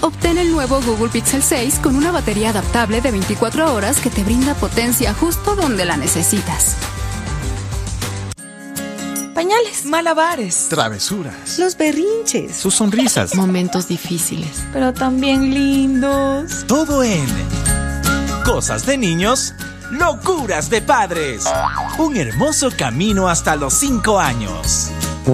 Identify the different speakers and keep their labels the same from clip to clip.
Speaker 1: Obtén el nuevo Google Pixel 6 con una batería adaptable de 24 horas que te brinda potencia justo donde la necesitas.
Speaker 2: Pañales,
Speaker 3: malabares,
Speaker 4: travesuras,
Speaker 2: los berrinches,
Speaker 4: sus sonrisas,
Speaker 5: momentos difíciles,
Speaker 2: pero también lindos.
Speaker 3: Todo en Cosas de Niños, Locuras de Padres. Un hermoso camino hasta los 5 años.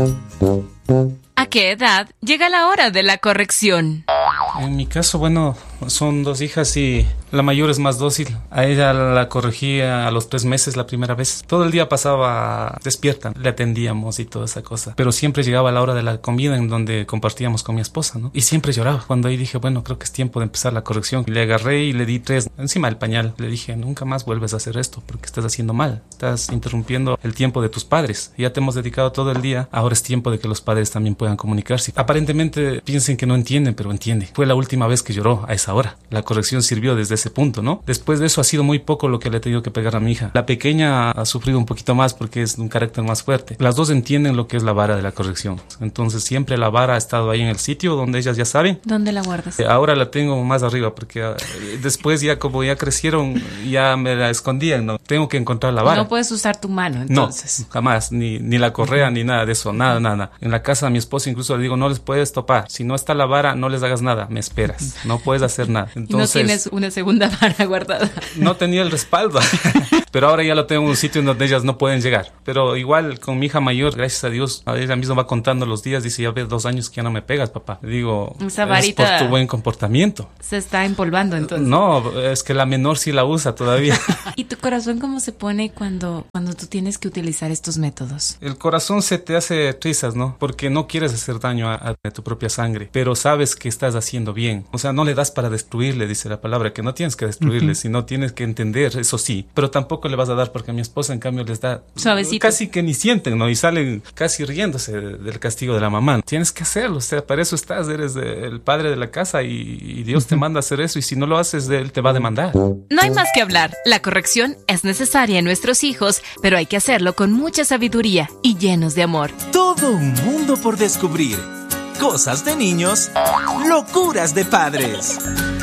Speaker 6: ¿A qué edad llega la hora de la corrección?
Speaker 7: En mi caso, bueno, son 2 hijas y la mayor es más dócil. A ella la corregí a los 3 meses la primera vez. Todo el día pasaba despierta, le atendíamos y toda esa cosa. Pero siempre llegaba la hora de la comida en donde compartíamos con mi esposa, ¿no? Y siempre lloraba. Cuando ahí dije, bueno, creo que es tiempo de empezar la corrección. Le agarré y le di 3 encima del pañal. Le dije, nunca más vuelves a hacer esto porque estás haciendo mal. Estás interrumpiendo el tiempo de tus padres. Ya te hemos dedicado todo el día. Ahora es tiempo de que los padres también puedan comunicarse. Aparentemente piensen que no entienden, pero entiende. Fue la última vez que lloró a esa hora. La corrección sirvió desde ese punto, ¿no? Después de eso ha sido muy poco lo que le he tenido que pegar a mi hija. La pequeña ha sufrido un poquito más porque es de un carácter más fuerte. Las 2 entienden lo que es la vara de la corrección. Entonces siempre la vara ha estado ahí en el sitio donde ellas ya saben.
Speaker 6: ¿Dónde la guardas?
Speaker 7: Ahora la tengo más arriba porque después ya como ya crecieron ya me la escondían, ¿no? Tengo que encontrar la vara.
Speaker 6: No puedes usar tu mano, entonces.
Speaker 7: No, jamás. Ni la correa ni nada de eso. Nada. En la casa de mi esposa incluso le digo, no les puedes topar. Si no está la vara, no les hagas nada. Me esperas. No puedes hacer nada. Entonces,
Speaker 6: y no tienes una segunda vara guardada.
Speaker 7: No tenía el respaldo. Pero ahora ya lo tengo en un sitio en donde ellas no pueden llegar. Pero igual con mi hija mayor, gracias a Dios, ella misma va contando los días. Dice, ya ves 2 años que ya no me pegas, papá. Le digo,
Speaker 6: esa varita
Speaker 7: es por tu buen comportamiento.
Speaker 6: Se está empolvando entonces.
Speaker 7: No, es que la menor sí la usa todavía.
Speaker 6: ¿Y tu corazón cómo se pone cuando tú tienes que utilizar estos métodos?
Speaker 7: El corazón se te hace trizas, ¿no? Porque no quieres hacer daño a tu propia sangre, pero sabes que estás haciendo bien. O sea, no le das para destruirle, dice la palabra, que no tienes que destruirle, sino tienes que entender, eso sí. Pero tampoco le vas a dar porque a mi esposa, en cambio, les da
Speaker 6: suavecito.
Speaker 7: Casi que ni sienten, ¿no? Y salen casi riéndose del castigo de la mamá. Tienes que hacerlo, o sea, para eso estás, eres el padre de la casa y Dios te manda a hacer eso y si no lo haces, Él te va a demandar.
Speaker 6: No hay más que hablar. La corrección es necesaria en nuestros hijos, pero hay que hacerlo con mucha sabiduría y llenos de amor.
Speaker 3: Todo un mundo por descubrir. Cosas de niños, locuras de padres.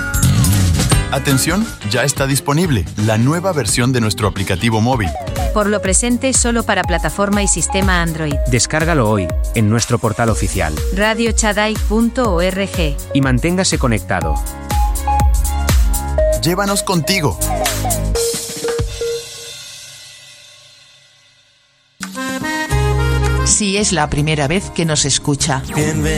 Speaker 8: Atención, ya está disponible la nueva versión de nuestro aplicativo móvil.
Speaker 9: Por lo presente, solo para plataforma y sistema Android.
Speaker 10: Descárgalo hoy en nuestro portal oficial
Speaker 9: radiochaday.org
Speaker 10: y manténgase conectado.
Speaker 8: Llévanos contigo.
Speaker 11: Si es la primera vez que nos escucha.